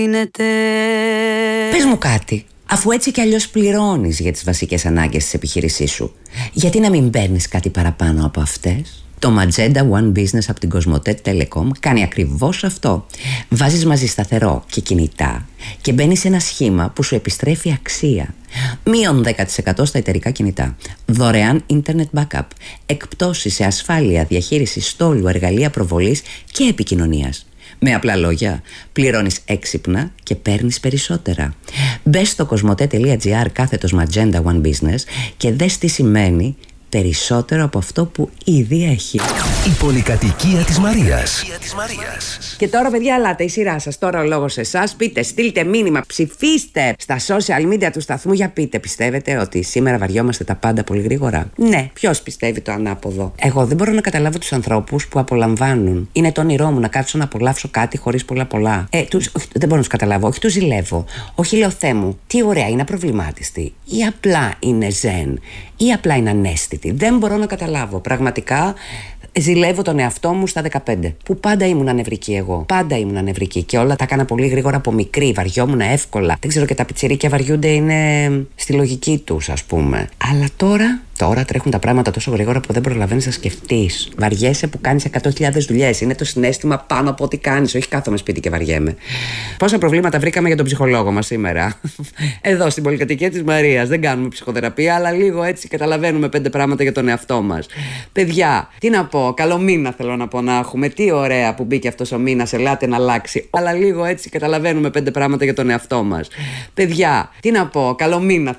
Πες μου κάτι. Αφού έτσι κι αλλιώς πληρώνεις για τις βασικές ανάγκες της επιχείρησής σου, γιατί να μην παίρνεις κάτι παραπάνω από αυτές? Το Magenta One Business από την Cosmote Telecom κάνει ακριβώς αυτό. Βάζεις μαζί σταθερό και κινητά και μπαίνεις σε ένα σχήμα που σου επιστρέφει αξία. Μείον 10% στα εταιρικά κινητά. Δωρεάν internet backup. Εκπτώσεις σε ασφάλεια, διαχείριση στόλου, εργαλεία προβολής και επικοινωνίας. Με απλά λόγια, πληρώνεις έξυπνα και παίρνεις περισσότερα. Μπες στο cosmote.gr/Magenta One Business και δες τι σημαίνει περισσότερο από αυτό που ήδη έχει. Η πολυκατοικία της Μαρίας. Και τώρα, παιδιά, ελάτε, η σειρά σας. Τώρα ο λόγος σε εσάς. Πείτε, στείλτε μήνυμα, ψηφίστε στα social media του σταθμού για πείτε. Πιστεύετε ότι σήμερα βαριόμαστε τα πάντα πολύ γρήγορα? Ναι, ποιος πιστεύει το ανάποδο? Εγώ δεν μπορώ να καταλάβω τους ανθρώπους που απολαμβάνουν. Είναι το όνειρό μου να κάτσω να απολαύσω κάτι χωρίς πολλά. Δεν μπορώ να τους καταλάβω. Όχι, τους ζηλεύω. Όχι, λέω, Θεέ μου, τι ωραία, είναι απροβλημάτιστη. Ή απλά είναι ζεν. Ή απλά είναι ανέστητη. Δεν μπορώ να καταλάβω. Πραγματικά ζηλεύω τον εαυτό μου στα 15. Που πάντα ήμουν ανευρική εγώ. Πάντα ήμουν ανευρική και όλα τα έκανα πολύ γρήγορα από μικρή. Βαριόμουν εύκολα. Δεν ξέρω, και τα πιτσιρίκια βαριούνται, είναι στη λογική τους, ας πούμε. Αλλά τώρα τρέχουν τα πράγματα τόσο γρήγορα που δεν προλαβαίνεις να σκεφτείς. Βαριέσαι που κάνεις 100.000 δουλειές. Είναι το συναίσθημα πάνω από ό,τι κάνεις. Όχι, κάθομαι σπίτι και βαριέμαι. Πόσα προβλήματα βρήκαμε για τον ψυχολόγο μας σήμερα. Εδώ στην πολυκατοικία της Μαρίας. Δεν κάνουμε ψυχοθεραπεία, αλλά λίγο έτσι καταλαβαίνουμε 5 πράγματα για τον εαυτό μας. Παιδιά, τι να πω. Καλό μήνα θέλω να πω να έχουμε. Τι ωραία που μπήκε αυτός ο μήνας. Ελάτε να αλλάξει. Αλλά λίγο έτσι καταλαβαίνουμε 5 πράγματα για τον εαυτό μας. Παιδιά, τι να πω. Καλό μήνα θέλω